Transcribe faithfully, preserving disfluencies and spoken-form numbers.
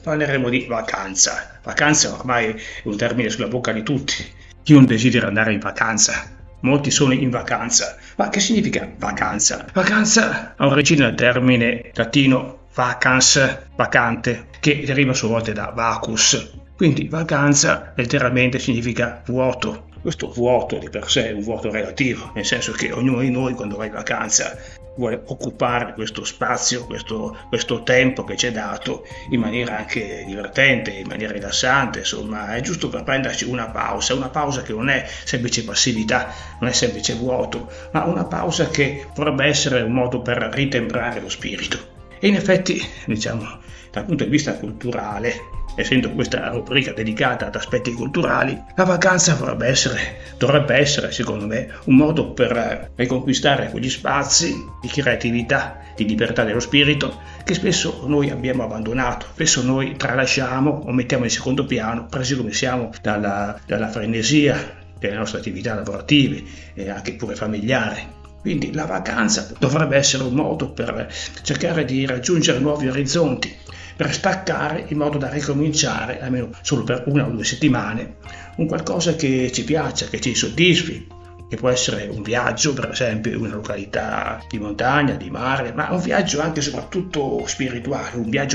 parleremo di vacanza. Vacanza ormai è un termine sulla bocca di tutti. Chi non desidera andare in vacanza? Molti sono in vacanza. Ma che significa vacanza? Vacanza ha origine dal termine latino vacans, vacante, che deriva a sua volta da vacus. Quindi vacanza letteralmente significa vuoto. Questo vuoto di per sé è un vuoto relativo, nel senso che ognuno di noi quando va in vacanza vuole occupare questo spazio, questo, questo tempo che ci è dato in maniera anche divertente, in maniera rilassante, insomma è giusto per prenderci una pausa, una pausa che non è semplice passività, non è semplice vuoto, ma una pausa che potrebbe essere un modo per ritemprare lo spirito. E in effetti, diciamo, dal punto di vista culturale, essendo questa rubrica dedicata ad aspetti culturali, la vacanza dovrebbe essere, dovrebbe essere, secondo me, un modo per riconquistare quegli spazi di creatività, di libertà dello spirito che spesso noi abbiamo abbandonato, spesso noi tralasciamo o mettiamo in secondo piano, presi come siamo dalla, dalla frenesia delle nostre attività lavorative e anche pure familiari. Quindi la vacanza dovrebbe essere un modo per cercare di raggiungere nuovi orizzonti, per staccare in modo da ricominciare, almeno solo per una o due settimane, un qualcosa che ci piaccia, che ci soddisfi, che può essere un viaggio, per esempio, in una località di montagna, di mare, ma un viaggio anche e soprattutto spirituale, un viaggio